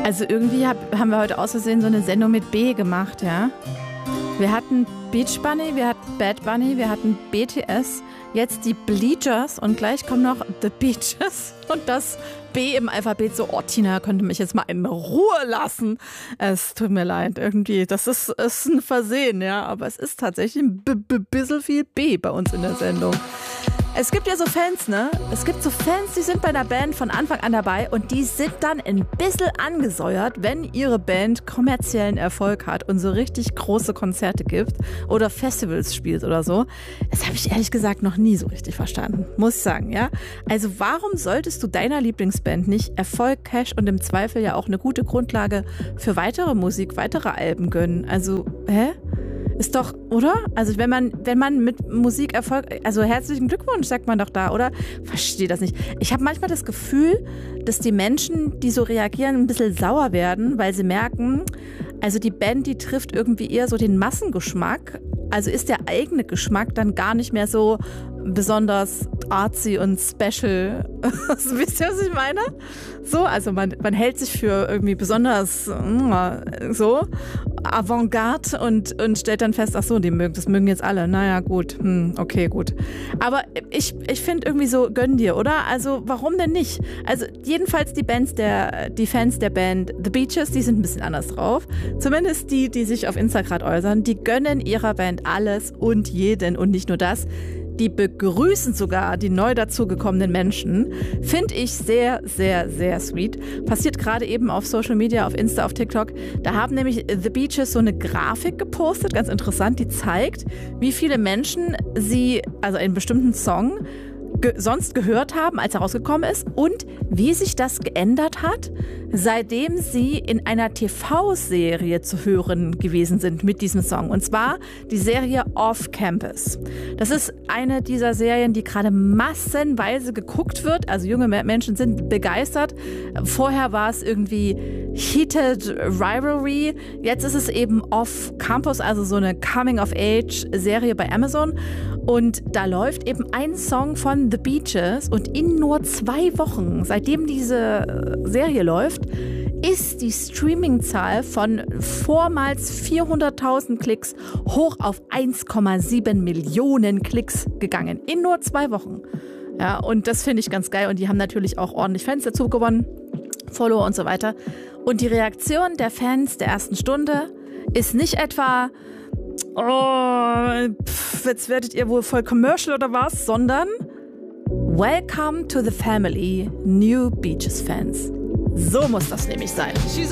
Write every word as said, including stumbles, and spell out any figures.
Also irgendwie hab, haben wir heute aus Versehen so eine Sendung mit B gemacht, ja. Wir hatten Beach Bunny, wir hatten Bad Bunny, wir hatten B T S, jetzt die Bleachers und gleich kommen noch The Beaches und das B im Alphabet. So, oh Tina, könnte mich jetzt mal in Ruhe lassen. Es tut mir leid, irgendwie, das ist, ist ein Versehen, ja, aber es ist tatsächlich ein b- b- bisschen viel B bei uns in der Sendung. Es gibt ja so Fans, ne? Es gibt so Fans, die sind bei einer Band von Anfang an dabei und die sind dann ein bisschen angesäuert, wenn ihre Band kommerziellen Erfolg hat und so richtig große Konzerte gibt oder Festivals spielt oder so. Das habe ich ehrlich gesagt noch nie so richtig verstanden, muss ich sagen, ja? Also warum solltest du deiner Lieblingsband nicht Erfolg, Cash und im Zweifel ja auch eine gute Grundlage für weitere Musik, weitere Alben gönnen? Also, hä? Ist doch, oder? Also wenn man, wenn man mit Musik Erfolg, also herzlichen Glückwunsch, sagt man doch da, oder? Verstehe das nicht. Ich habe manchmal das Gefühl, dass die Menschen, die so reagieren, ein bisschen sauer werden, weil sie merken, also die Band, die trifft irgendwie eher so den Massengeschmack. Also ist der eigene Geschmack dann gar nicht mehr so besonders artsy und special. Wisst ihr, was ich meine? So, also man, man hält sich für irgendwie besonders so Avantgarde und, und stellt dann fest, ach so, die mögen, das mögen jetzt alle. Naja, gut, hm, okay, gut. Aber ich, ich finde irgendwie so, gönn dir, oder? Also warum denn nicht? Also jedenfalls die Bands der, die Fans der Band The Beaches, die sind ein bisschen anders drauf. Zumindest die, die sich auf Instagram äußern, die gönnen ihrer Band alles und jeden und nicht nur das. Die begrüßen sogar die neu dazugekommenen Menschen. Finde ich sehr, sehr, sehr sweet. Passiert gerade eben auf Social Media, auf Insta, auf TikTok. Da haben nämlich The Beaches so eine Grafik gepostet, ganz interessant, die zeigt, wie viele Menschen sie, also einen bestimmten Song, ge- sonst gehört haben, als er rausgekommen ist und wie sich das geändert hat, seitdem sie in einer T V-Serie zu hören gewesen sind mit diesem Song. Und zwar die Serie Off Campus. Das ist eine dieser Serien, die gerade massenweise geguckt wird. Also junge Menschen sind begeistert. Vorher war es irgendwie Heated Rivalry. Jetzt ist es eben Off Campus, also so eine Coming-of-Age-Serie bei Amazon. Und da läuft eben ein Song von The Beaches und in nur zwei Wochen, seitdem diese Serie läuft, ist die Streaming-Zahl von vormals vierhunderttausend Klicks hoch auf eins Komma sieben Millionen Klicks gegangen. In nur zwei Wochen. Ja, und das finde ich ganz geil. Und die haben natürlich auch ordentlich Fans dazu gewonnen, Follower und so weiter. Und die Reaktion der Fans der ersten Stunde ist nicht etwa, oh, pff, jetzt werdet ihr wohl voll commercial oder was, sondern Welcome to the family, New Beaches Fans. So muss das nämlich sein.